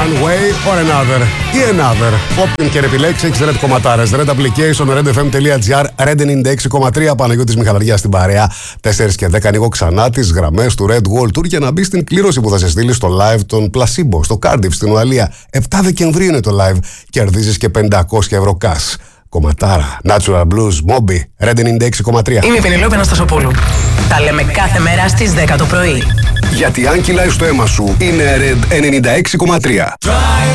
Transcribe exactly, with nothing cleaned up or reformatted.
One way or another ή another. Όποιον και επιλέξει, έχεις Red κομματάρες. Red application, redfm.gr, Red ενενήντα έξι κόμμα τρία. Παναγιώτης Μιχαλαριάς στην παρέα. τέσσερα και δέκα ανοίγω ξανά τις γραμμές του Red World Tour για να μπει στην κλήρωση που θα σε στείλει στο live των Placebo στο Cardiff στην Ουαλία. επτά Δεκεμβρίου είναι το live. Κερδίζεις και πεντακόσια ευρώ cash. Κομματάρα, Natural Blues, Moby, Red ενενήντα έξι κόμμα τρία. Είμαι η Πενελόπη Αναστασοπούλου. Τα λέμε κάθε μέρα στις δέκα το πρωί. Γιατί αν κυλάει στο αίμα σου, είναι Red ενενήντα έξι κόμμα τρία.